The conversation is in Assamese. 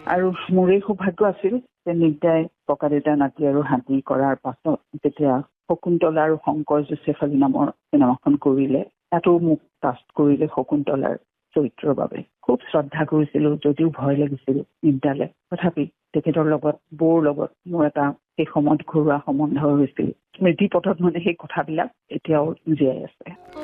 আৰু মোৰেই সৌভাগ্য আছিল যে নিতাই ককা দেউতা নাতি আৰু হাতী কৰাৰ পাছত যেতিয়া শকুন্তলা আৰু শংকৰ জোচেফ আলী নামৰ চিনেমাখন কৰিলে, তাতো মোক কাষ্ট কৰিলে শকুন্তলাৰ চৰিত্ৰৰ বাবে। খুব শ্ৰদ্ধা কৰিছিলোঁ, যদিও ভয় লাগিছিল নিতালে। তথাপি তেখেতৰ লগত বৌৰ লগত মোৰ এটা সেই সময়ত ঘৰুৱা সম্বন্ধ হৈছিল। স্মৃতি পথত মানে সেই কথাবিলাক এতিয়াও জীয়াই আছে।